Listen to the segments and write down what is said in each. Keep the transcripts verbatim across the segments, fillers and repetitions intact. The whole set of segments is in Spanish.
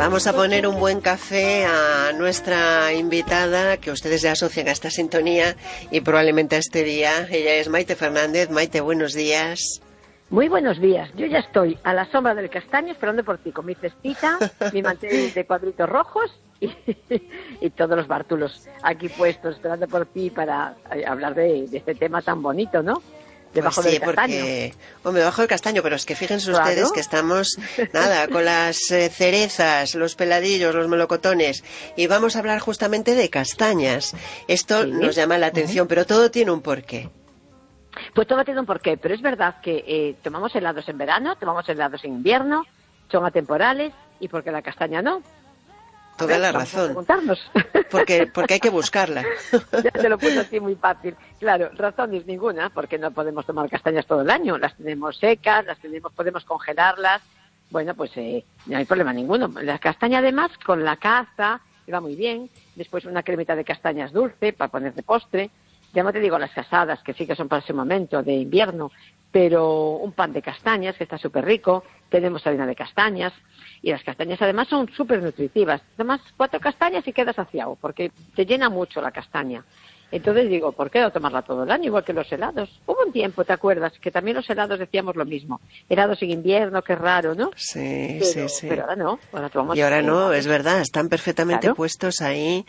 vamos a poner un buen café a nuestra invitada, que ustedes ya asocian a esta sintonía y probablemente a este día. Ella es Maite Fernández. Maite, buenos días. Muy buenos días. Yo ya estoy a la sombra del castaño esperando por ti, con mi cestita, mi mantel de cuadritos rojos y, y todos los bártulos aquí puestos, esperando por ti para hablar de, de este tema tan bonito, ¿no? Debajo Pues sí, del castaño. porque, hombre, debajo del castaño, pero es que fíjense Claro. ustedes que estamos, nada, con las eh, cerezas, los peladillos, los melocotones, y vamos a hablar justamente de castañas. Esto Sí. nos llama la atención, uh-huh. pero todo tiene un porqué. Pues todo tiene un porqué, pero es verdad que eh, tomamos helados en verano, tomamos helados en invierno, son atemporales, y porque la castaña no. Toda la Vamos razón. A preguntarnos. Porque, porque hay que buscarla. Ya te lo puse así muy fácil. Claro, razones ninguna, porque no podemos tomar castañas todo el año. Las tenemos secas, las tenemos, podemos congelarlas. Bueno, pues eh, no hay problema ninguno. La castaña, además, con la caza, que va muy bien. Después una cremita de castañas dulce para poner de postre. Ya no te digo las casadas, que sí que son para ese momento de invierno, pero un pan de castañas, que está súper rico. Tenemos harina de castañas. Y las castañas además son súper nutritivas. Tomas cuatro castañas y quedas saciado, porque te llena mucho la castaña. Entonces digo, ¿por qué no tomarla todo el año, igual que los helados? Hubo un tiempo, ¿te acuerdas? Que también los helados decíamos lo mismo. Helados en invierno, qué raro, ¿no? Sí, pero, sí, sí. Pero ahora no. Ahora tomamos y ahora no, helados. es verdad, están perfectamente Claro. puestos ahí.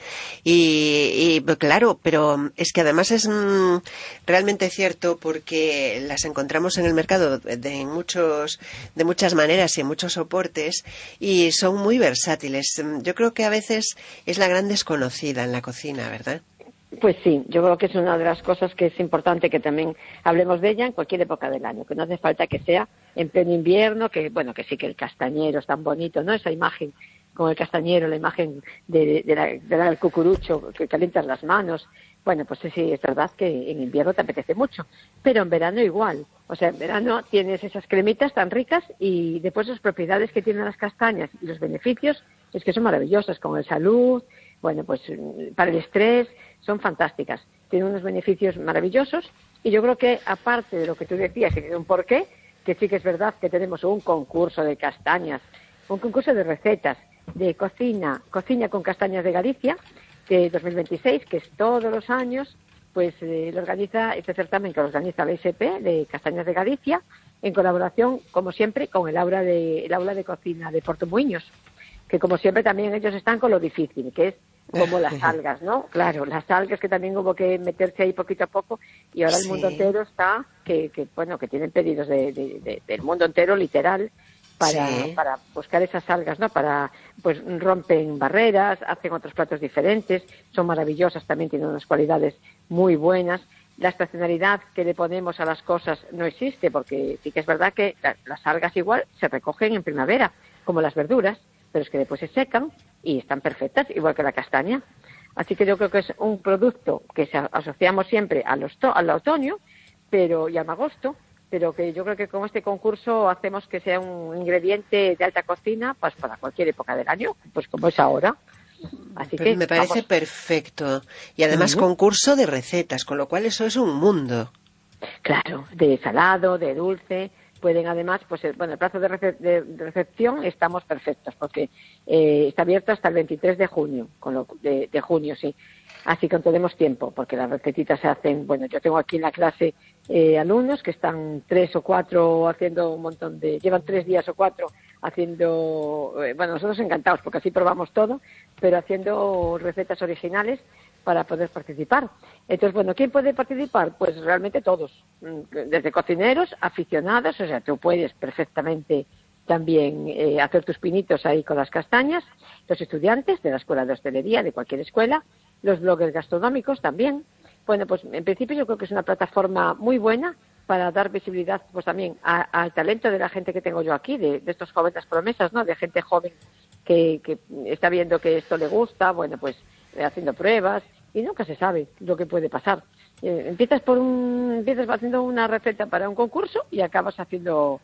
Y, y claro, pero es que además es mmm, realmente cierto, porque las encontramos en el mercado de, de, muchos, de muchas maneras y en muchos soportes, y son muy versátiles. Yo creo que a veces es la gran desconocida en la cocina, ¿verdad? Pues sí, yo creo que es una de las cosas que es importante que también hablemos de ella en cualquier época del año, que no hace falta que sea en pleno invierno, que bueno, que sí que el castañero es tan bonito, ¿no? Esa imagen con el castañero, la imagen de, de la, de la, del cucurucho, que calientas las manos. Bueno, pues sí, es verdad que en invierno te apetece mucho, pero en verano igual. O sea, en verano tienes esas cremitas tan ricas y después las propiedades que tienen las castañas y los beneficios es que son maravillosas, con el salud, bueno, pues para el estrés, son fantásticas. Tienen unos beneficios maravillosos y yo creo que, aparte de lo que tú decías, que tiene un porqué, que sí que es verdad que tenemos un concurso de castañas, un concurso de recetas, de cocina, cocina con castañas de Galicia, de dos mil veintiséis, que es todos los años, pues eh, lo organiza, este certamen que lo organiza la I S P de Castañas de Galicia, en colaboración, como siempre, con el aula de, el aula de cocina de Portomuiños, que como siempre también ellos están con lo difícil, que es como las algas, ¿no? Claro, las algas que también hubo que meterse ahí poquito a poco y ahora sí. El mundo entero está, que, que bueno, que tienen pedidos de, de, de, del mundo entero, literal, para, sí. para buscar esas algas, ¿no? Para, pues rompen barreras, hacen otros platos diferentes, son maravillosas, también tienen unas cualidades muy buenas. La estacionalidad que le ponemos a las cosas no existe, porque sí que es verdad que la, las algas igual se recogen en primavera, como las verduras, pero es que después se secan y están perfectas, igual que la castaña. Así que yo creo que es un producto que se asociamos siempre al, osto- al otoño pero y al agosto, pero que yo creo que con este concurso hacemos que sea un ingrediente de alta cocina pues para cualquier época del año, pues como es ahora. Así pero que me parece vamos. Perfecto. Y además uh-huh. concurso de recetas, con lo cual eso es un mundo. Claro, de salado, de dulce. Pueden además, pues bueno, el plazo de, rece- de, de recepción estamos perfectos porque eh, está abierto hasta el veintitrés de junio, con lo, de, de junio, sí. Así que tenemos tiempo, porque las recetitas se hacen, bueno, yo tengo aquí en la clase eh, alumnos que están tres o cuatro haciendo un montón de, llevan tres días o cuatro haciendo, eh, bueno, nosotros encantados porque así probamos todo, pero haciendo recetas originales para poder participar. Entonces, bueno, ¿quién puede participar? Pues realmente todos, desde cocineros, aficionados, o sea, tú puedes perfectamente también eh, hacer tus pinitos ahí con las castañas, los estudiantes de la escuela de hostelería, de cualquier escuela, los bloggers gastronómicos también. Bueno, pues en principio yo creo que es una plataforma muy buena para dar visibilidad pues también a, al talento de la gente que tengo yo aquí, de, de estos jóvenes promesas, ¿no? De gente joven que, que está viendo que esto le gusta, bueno, pues eh, haciendo pruebas, y nunca se sabe lo que puede pasar. Eh, empiezas por un, empiezas haciendo una receta para un concurso y acabas haciendo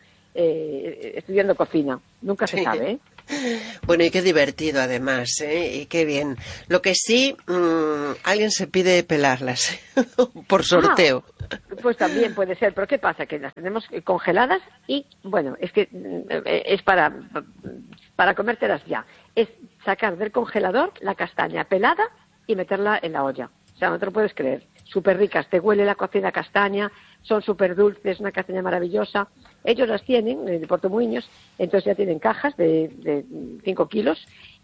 eh, estudiando cocina. Nunca se sabe, ¿eh? Bueno, y qué divertido además, ¿eh? Y qué bien. Lo que sí, mmm, alguien se pide pelarlas por sorteo. Ah, pues también puede ser, pero ¿qué pasa? Que las tenemos congeladas y, bueno, es que es para, para comértelas ya. es sacar del congelador la castaña pelada y meterla en la olla. O sea, no te lo puedes creer. Súper ricas, te huele la cocida castaña, son súper dulces, una castaña maravillosa. Ellos las tienen, de Portomuiños, entonces ya tienen cajas de cinco kilos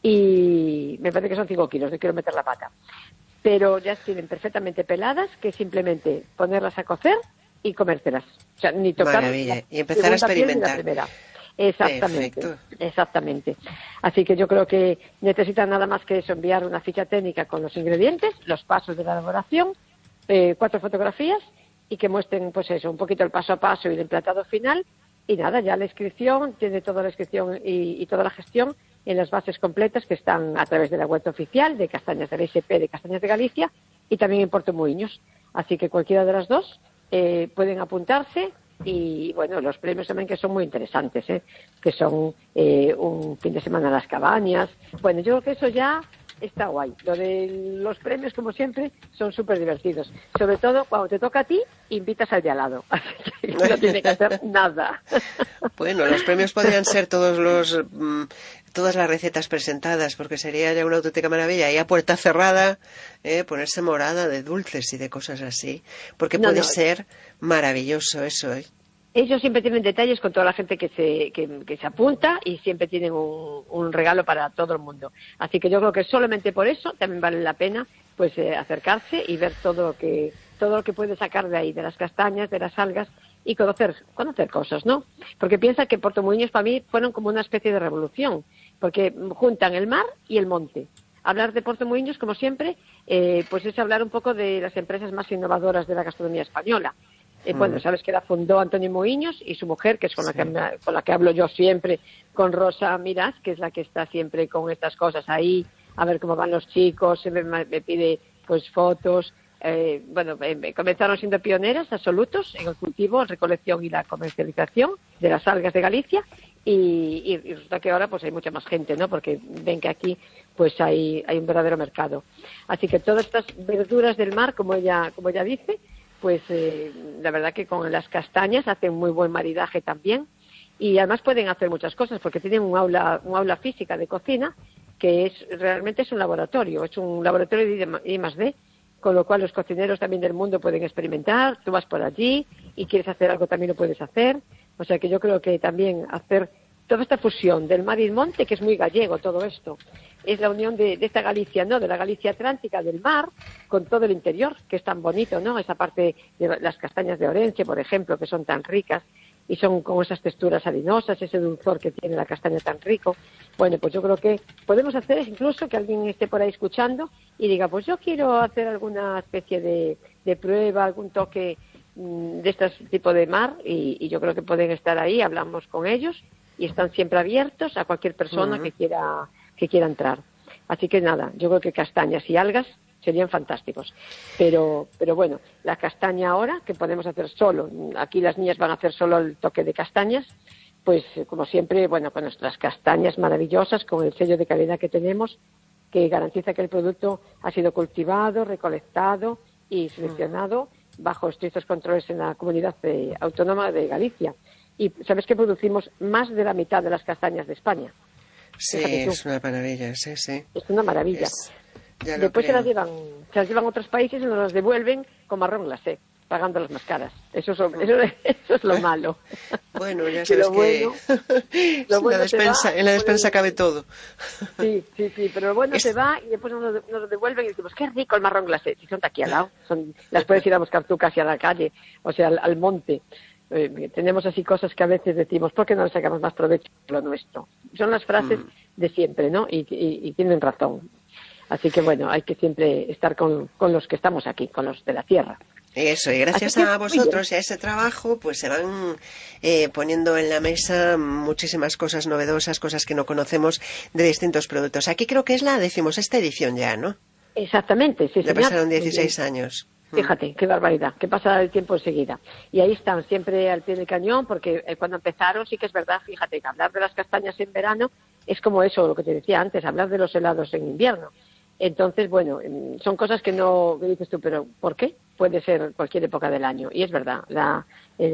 y me parece que son cinco kilos, no quiero meter la pata. Pero ya tienen perfectamente peladas, que es simplemente ponerlas a cocer y comértelas. O sea, ni tocar Maravilla. Y empezar a experimentar. Exactamente, Perfecto. exactamente. Así que yo creo que necesitan nada más que eso, enviar una ficha técnica con los ingredientes, los pasos de la elaboración, eh, cuatro fotografías y que muestren, pues eso, un poquito el paso a paso y el emplatado final. Y nada, ya la inscripción, tiene toda la inscripción y, y toda la gestión en las bases completas que están a través de la web oficial de Castañas de la I S P de Castañas de Galicia y también en Portomuiños. Así que cualquiera de las dos eh, pueden apuntarse. Y bueno, los premios también que son muy interesantes, ¿eh? Que son eh, un fin de semana a las cabañas. Bueno, yo creo que eso ya está guay. Lo de los premios, como siempre, son súper divertidos. Sobre todo cuando te toca a ti, invitas al de al lado. Así que no tiene que hacer nada. Bueno, los premios podrían ser todos los mmm, todas las recetas presentadas, porque sería ya una auténtica maravilla. Y a puerta cerrada, eh, ponerse morada de dulces y de cosas así. Porque no, puede no. ser maravilloso eso, ¿eh? Ellos siempre tienen detalles con toda la gente que se, que, que se apunta y siempre tienen un, un regalo para todo el mundo. Así que yo creo que solamente por eso también vale la pena pues eh, acercarse y ver todo lo que todo lo que puede sacar de ahí, de las castañas, de las algas y conocer conocer cosas, ¿no? Porque piensa que Portomuiños para mí fueron como una especie de revolución, porque juntan el mar y el monte. Hablar de Portomuiños, como siempre, eh, pues es hablar un poco de las empresas más innovadoras de la gastronomía española. Eh, mm. Bueno, sabes que la fundó Antonio Muiños y su mujer, que es con, sí. la que, con la que hablo yo siempre, con Rosa Mirás, que es la que está siempre con estas cosas ahí, a ver cómo van los chicos, me, me pide pues fotos. Eh, bueno, eh, comenzaron siendo pioneras absolutos en el cultivo, recolección y la comercialización de las algas de Galicia y, y, y resulta que ahora pues hay mucha más gente, ¿no? Porque ven que aquí pues hay, hay un verdadero mercado. Así que todas estas verduras del mar, como ella, como ella dice, pues eh, la verdad que con las castañas hacen muy buen maridaje también y además pueden hacer muchas cosas porque tienen un aula, un aula física de cocina que es realmente es un laboratorio, es un laboratorio de I más D, con lo cual los cocineros también del mundo pueden experimentar, tú vas por allí y quieres hacer algo también lo puedes hacer, o sea que yo creo que también hacer toda esta fusión del mar y el monte, que es muy gallego todo esto, es la unión de, de esta Galicia, ¿no? De la Galicia atlántica, del mar, con todo el interior, que es tan bonito, ¿no? Esa parte de las castañas de Orense, por ejemplo, que son tan ricas y son con esas texturas harinosas, ese dulzor que tiene la castaña tan rico. Bueno, pues yo creo que podemos hacer incluso que alguien esté por ahí escuchando y diga, pues yo quiero hacer alguna especie de, de prueba, algún toque mmm, de este tipo de mar y, y yo creo que pueden estar ahí, hablamos con ellos y están siempre abiertos a cualquier persona uh-huh. que quiera que quiera entrar. Así que nada, yo creo que castañas y algas serían fantásticos. Pero pero bueno, la castaña ahora, que podemos hacer solo, aquí las niñas van a hacer solo el toque de castañas, pues como siempre, bueno, con nuestras castañas maravillosas, con el sello de calidad que tenemos, que garantiza que el producto ha sido cultivado, recolectado y seleccionado bajo estrictos controles en la comunidad de, autónoma de Galicia. Y sabes que producimos más de la mitad de las castañas de España. Sí, es una maravilla, sí, sí. Es una maravilla. Es, Después se las llevan, se las llevan a otros países y nos las devuelven con marrón glacé, pagándolas más caras. Eso es, eso, eso es lo malo. Bueno, ya sabes que bueno, lo bueno la despensa, va, en la despensa cabe todo. Sí, sí, sí, pero lo bueno es... se va y después nos, nos lo devuelven y decimos, qué rico el marrón glacé. Si son de aquí al lado, son, las puedes ir a buscar tú casi a la calle, o sea, al, al monte. Eh, tenemos así cosas que a veces decimos, ¿por qué no le sacamos más provecho de lo nuestro? Son las frases mm. de siempre, ¿no? Y, y, y tienen razón. Así que bueno, hay que siempre estar con, con los que estamos aquí, con los de la tierra. Eso, y gracias a vosotros y a ese trabajo, pues se van eh, poniendo en la mesa muchísimas cosas novedosas, cosas que no conocemos de distintos productos. Aquí creo que es la decimosexta edición ya, ¿no? Exactamente, sí, ya señor. pasaron dieciséis años. Fíjate, qué barbaridad, que pasa el tiempo enseguida. Y ahí están, siempre al pie del cañón, porque eh, cuando empezaron sí que es verdad, fíjate, que hablar de las castañas en verano es como eso, lo que te decía antes, hablar de los helados en invierno. Entonces, bueno, son cosas que no que dices tú, pero ¿por qué? Puede ser cualquier época del año. Y es verdad, la,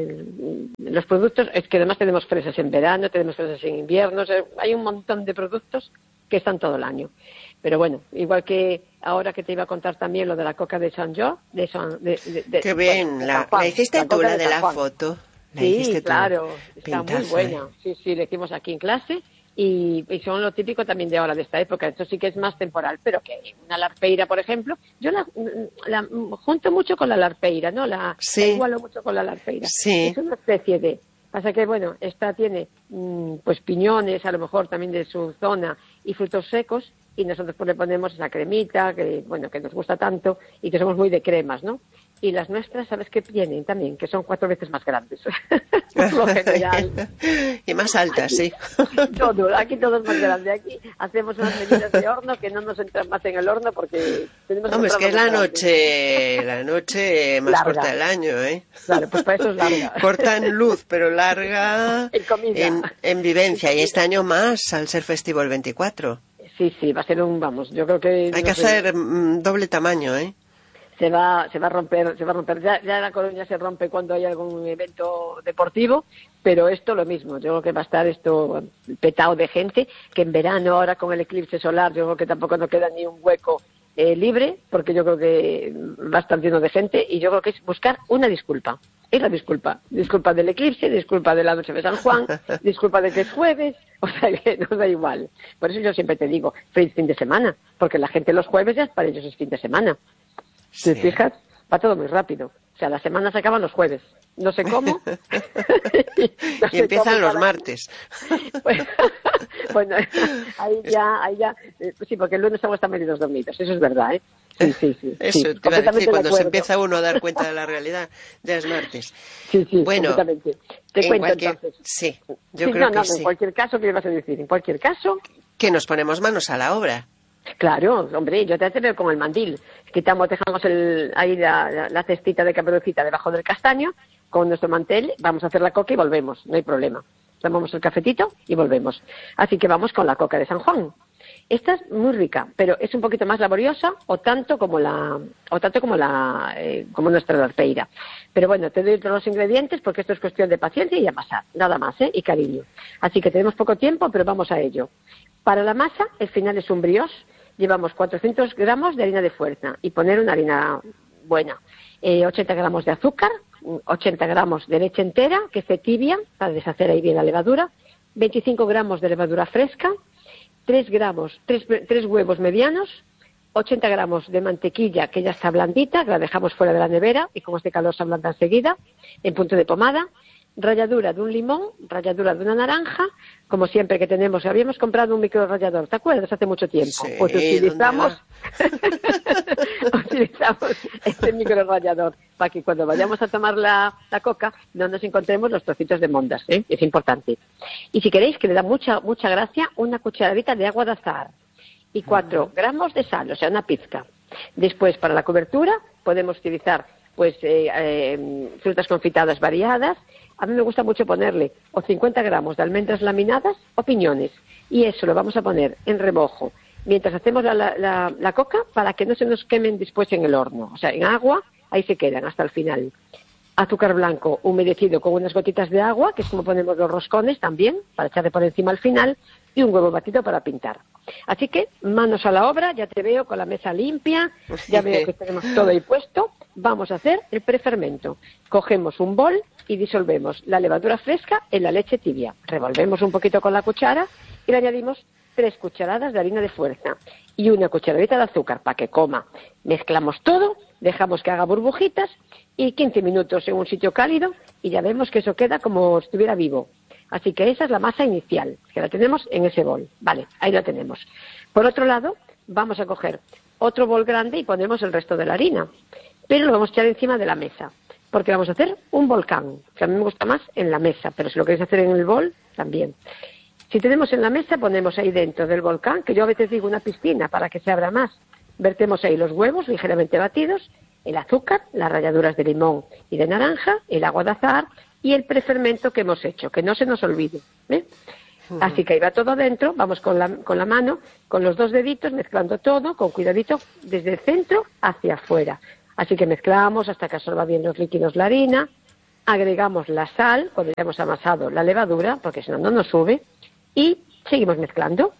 el, los productos, es que además tenemos fresas en verano, tenemos fresas en invierno, o sea, hay un montón de productos que están todo el año. Pero bueno, igual que ahora que te iba a contar también lo de la coca de San Jo, de San... De, de, de, Qué bien, de la, Juan, la hiciste la tú, coca la de de la San Juan. foto. La Sí, tú. claro, está Pintaza, muy buena. ¿eh? Sí, sí, lo hicimos aquí en clase y, y son lo típico también de ahora, de esta época. Esto sí que es más temporal, pero que una larpeira, por ejemplo, yo la, la junto mucho con la larpeira, ¿no? La, Sí. la igualo mucho con la larpeira. Sí. Es una especie de... Pasa que, bueno, esta tiene mmm, pues piñones, a lo mejor también de su zona, y frutos secos, y nosotros pues le ponemos esa cremita, que bueno, que nos gusta tanto, y que somos muy de cremas, ¿no? Y las nuestras, ¿sabes qué tienen también? Que son cuatro veces más grandes. Por lo general. Y más altas, aquí, sí. Todo, aquí todo es más grande. Aquí hacemos unas medidas de horno que no nos entran más en el horno porque tenemos... Hombre, es que es la noche, la noche más larga. corta del año, ¿eh? Claro, pues para eso es larga. Corta en luz, pero larga en comida. En, en vivencia. En y este año más, al ser festivo el veinticuatro. Sí, sí, va a ser un, vamos, yo creo que... Hay no que sé, hacer mm, doble tamaño, ¿eh? Se va, se va a romper, se va a romper. Ya, ya la Coruña se rompe cuando hay algún evento deportivo, pero esto lo mismo. Yo creo que va a estar esto petado de gente, que en verano ahora con el eclipse solar yo creo que tampoco nos queda ni un hueco eh, libre, porque yo creo que va a estar lleno de gente y yo creo que es buscar una disculpa. Es la disculpa. Disculpa del eclipse, disculpa de la noche de San Juan, disculpa de que es jueves, o sea que nos da igual. Por eso yo siempre te digo, feliz fin de semana, porque la gente los jueves ya para ellos es fin de semana. Si te fijas, va todo muy rápido. O sea, las semanas acaban los jueves. No sé cómo. no y sé empiezan cómo los para... martes. Bueno, bueno, ahí ya, ahí ya. Eh, sí, porque el lunes estamos tan medidos dormidos. Eso es verdad, ¿eh? Sí, sí, sí. Eso sí, te iba a decir, cuando de se empieza uno a dar cuenta de la realidad, ya es martes. Sí, sí, bueno, completamente. Te en cuento cualquier... entonces. Sí, yo sí, creo no, que no, sí. En cualquier caso, ¿qué ibas a decir? En cualquier caso... Que nos ponemos manos a la obra. Claro, hombre, yo te veo con el mandil. Quitamos, dejamos el, ahí la, la, la cestita de caperucita debajo del castaño, con nuestro mantel, vamos a hacer la coca y volvemos, no hay problema. Tomamos el cafetito y volvemos. Así que vamos con la coca de San Juan. Esta es muy rica, pero es un poquito más laboriosa o tanto como la, o tanto como la, eh, como nuestra larpeira. Pero bueno, te doy todos los ingredientes porque esto es cuestión de paciencia y a pasar, nada más, ¿eh? Y cariño. Así que tenemos poco tiempo, pero vamos a ello. Para la masa, el final es un brioche. Llevamos cuatrocientos gramos de harina de fuerza y poner una harina buena. Eh, ochenta gramos de azúcar, ochenta gramos de leche entera, que esté tibia, para deshacer ahí bien la levadura, veinticinco gramos de levadura fresca, tres gramos, tres, tres huevos medianos, ochenta gramos de mantequilla que ya está blandita, que la dejamos fuera de la nevera y con este calor se ablanda enseguida, en punto de pomada, ralladura de un limón, ralladura de una naranja, como siempre que tenemos, habíamos comprado un micro rallador, ¿te acuerdas? Hace mucho tiempo. Sí, pues utilizamos, utilizamos este micro rallador para que cuando vayamos a tomar la, la coca no nos encontremos los trocitos de mondas, ¿eh? Es importante. Y si queréis, que le da mucha mucha gracia, una cucharadita de agua de azahar y cuatro uh-huh. gramos de sal, o sea, una pizca. Después, para la cobertura, podemos utilizar pues eh, eh, frutas confitadas variadas. A mí me gusta mucho ponerle o cincuenta gramos de almendras laminadas o piñones. Y eso lo vamos a poner en remojo mientras hacemos la, la, la, la coca para que no se nos quemen después en el horno. O sea, en agua, ahí se quedan hasta el final. Azúcar blanco humedecido con unas gotitas de agua, que es como ponemos los roscones también, para echarle por encima al final, y un huevo batido para pintar. Así que, manos a la obra, ya te veo con la mesa limpia, ya veo que tenemos todo ahí puesto. Vamos a hacer el prefermento. Cogemos un bol y disolvemos la levadura fresca en la leche tibia. Revolvemos un poquito con la cuchara y le añadimos tres cucharadas de harina de fuerza y una cucharadita de azúcar para que coma. Mezclamos todo, dejamos que haga burbujitas y quince minutos en un sitio cálido y ya vemos que eso queda como si estuviera vivo. Así que esa es la masa inicial, que la tenemos en ese bol. Vale, ahí la tenemos. Por otro lado, vamos a coger otro bol grande y ponemos el resto de la harina. Pero lo vamos a echar encima de la mesa, porque vamos a hacer un volcán, que a mí me gusta más en la mesa, pero si lo queréis hacer en el bol, también. Si tenemos en la mesa, ponemos ahí dentro del volcán, que yo a veces digo una piscina para que se abra más. Vertemos ahí los huevos ligeramente batidos, el azúcar, las ralladuras de limón y de naranja, el agua de azahar y el prefermento que hemos hecho, que no se nos olvide, ¿eh? Uh-huh. Así que ahí va todo dentro, vamos con la, con la mano, con los dos deditos, mezclando todo, con cuidadito, desde el centro hacia afuera. Así que mezclamos hasta que absorba bien los líquidos la harina, agregamos la sal cuando ya hemos amasado la levadura, porque si no, no nos sube, y seguimos mezclando.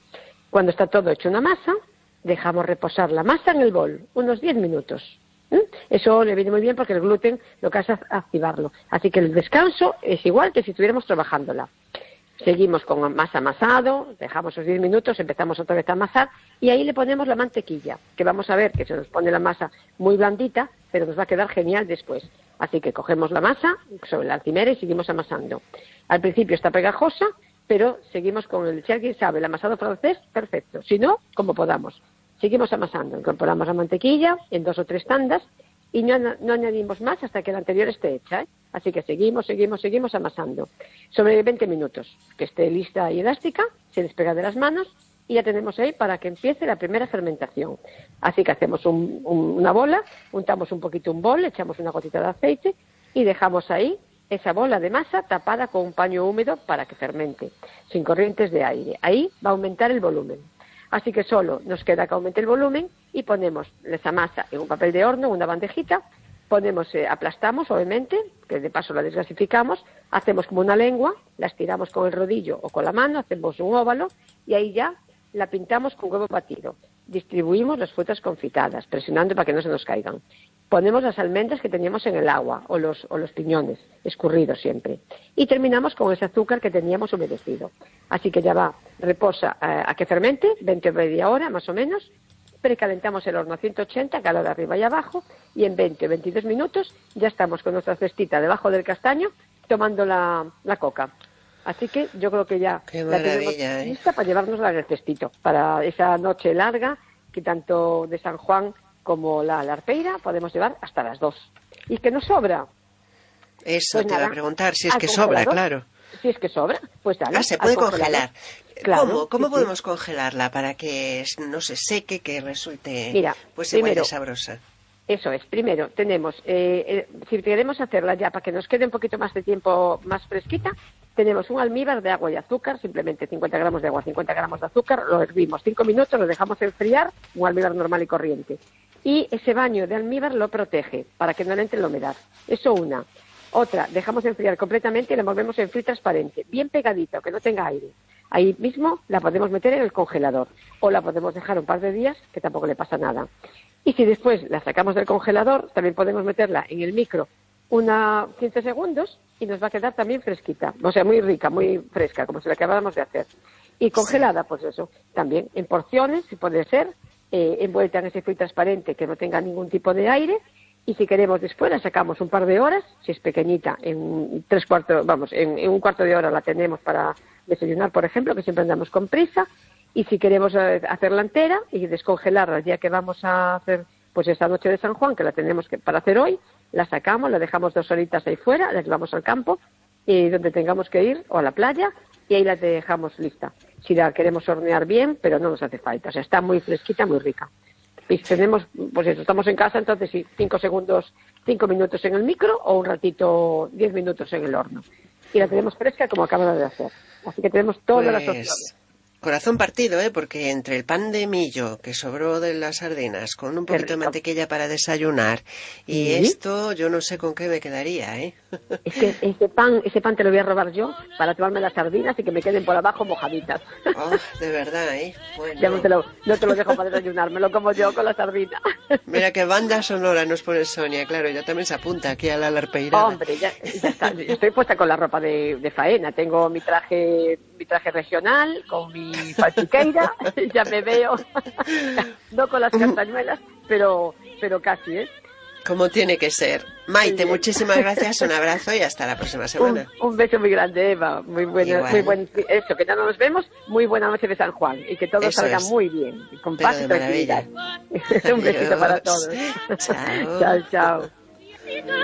Cuando está todo hecho una masa, dejamos reposar la masa en el bol unos diez minutos. ¿Mm? Eso le viene muy bien porque el gluten lo que hace es activarlo. Así que el descanso es igual que si estuviéramos trabajándola. Seguimos con masa amasado, dejamos esos diez minutos, empezamos otra vez a amasar y ahí le ponemos la mantequilla, que vamos a ver que se nos pone la masa muy blandita, pero nos va a quedar genial después. Así que cogemos la masa sobre la encimera y seguimos amasando. Al principio está pegajosa, pero seguimos con el, si alguien sabe, el amasado francés, perfecto. Si no, como podamos. Seguimos amasando, incorporamos la mantequilla en dos o tres tandas y no, no añadimos más hasta que la anterior esté hecha, ¿eh? Así que seguimos, seguimos, seguimos amasando. Sobre veinte minutos, que esté lista y elástica, se despega de las manos y ya tenemos ahí para que empiece la primera fermentación. Así que hacemos un, un, una bola, untamos un poquito un bol, echamos una gotita de aceite y dejamos ahí esa bola de masa tapada con un paño húmedo para que fermente, sin corrientes de aire. Ahí va a aumentar el volumen. Así que solo nos queda que aumente el volumen y ponemos esa masa en un papel de horno, una bandejita, ponemos, eh, aplastamos obviamente, que de paso la desgasificamos, hacemos como una lengua, la estiramos con el rodillo o con la mano, hacemos un óvalo y ahí ya la pintamos con huevo batido. Distribuimos las frutas confitadas, presionando para que no se nos caigan. Ponemos las almendras que teníamos en el agua o los, o los piñones, escurridos siempre. Y terminamos con ese azúcar que teníamos humedecido. Así que ya va, reposa eh, a que fermente, veinte o media hora más o menos. Precalentamos el horno a ciento ochenta, calor arriba y abajo, y en veinte o veintidós minutos ya estamos con nuestra cestita debajo del castaño tomando la, la coca. Así que yo creo que ya Qué la tenemos ¿eh? lista para llevárnosla en el cestito, para esa noche larga que tanto de San Juan como la larpeira podemos llevar hasta las dos. ¿Y que nos sobra? Eso Pues te nada, iba a preguntar, si es al que sobra, congelador. claro. Si es que sobra, pues dale. Ah, se puede al congelador. congelar. Claro, ¿Cómo, cómo sí, podemos sí. congelarla para que no se seque, que resulte Mira, pues igual primero, de sabrosa? Eso es, primero tenemos, eh, eh, si queremos hacerla ya para que nos quede un poquito más de tiempo más fresquita, tenemos un almíbar de agua y azúcar, simplemente cincuenta gramos de agua, cincuenta gramos de azúcar, lo hervimos cinco minutos, lo dejamos enfriar, un almíbar normal y corriente. Y ese baño de almíbar lo protege para que no le entre la humedad. Eso una. Otra, dejamos enfriar completamente y la envolvemos en film transparente, bien pegadito, que no tenga aire. Ahí mismo la podemos meter en el congelador o la podemos dejar un par de días, que tampoco le pasa nada. Y si después la sacamos del congelador, también podemos meterla en el micro una quince segundos y nos va a quedar también fresquita, o sea, muy rica, muy fresca, como si la acabáramos de hacer. Y congelada, pues eso, también en porciones, si puede ser, eh, envuelta en ese film transparente que no tenga ningún tipo de aire. Y si queremos después la sacamos un par de horas, si es pequeñita, en tres cuartos, vamos, en, en un cuarto de hora la tenemos para desayunar, por ejemplo, que siempre andamos con prisa. Y si queremos eh, hacerla entera y descongelarla ya que vamos a hacer pues esta noche de San Juan, que la tenemos que, para hacer hoy, la sacamos, la dejamos dos horitas ahí fuera, la llevamos al campo y donde tengamos que ir o a la playa y ahí la dejamos lista. Si la queremos hornear bien, pero no nos hace falta, o sea, está muy fresquita, muy rica. Y tenemos, pues eso, estamos en casa, entonces sí, cinco segundos, cinco minutos en el micro o un ratito, diez minutos en el horno. Y la tenemos fresca como acabamos de hacer. Así que tenemos todas Pues, las opciones. Corazón partido, ¿eh? Porque entre el pan de millo que sobró de las sardinas, con un poquito de mantequilla para desayunar, y ¿Sí? esto, yo no sé con qué me quedaría, ¿eh? Es que ese pan, ese pan te lo voy a robar yo para tomarme las sardinas y que me queden por abajo mojaditas. Oh, de verdad, ¿eh? Bueno. Ya no te, lo, no te lo dejo para desayunar, me lo como yo con la sardina. Mira qué banda sonora nos pone Sonia, claro, ya también se apunta aquí a la larpeirada. Hombre, ya, ya está. Yo estoy puesta con la ropa de, de faena. Tengo mi traje, mi traje regional, con mi falsiqueira, ya me veo. No con las castañuelas, pero, pero casi, ¿eh? Como tiene que ser. Maite, muchísimas gracias, un abrazo y hasta la próxima semana. Un, un beso muy grande, Eva. Muy buena, Igual. muy buen, eso, que ya no nos vemos. Muy buena noche de San Juan y que todo Eso salga es. muy bien, con Pero paz de y tranquilidad. Un besito para Adiós. todos. Chao. Chao, chao.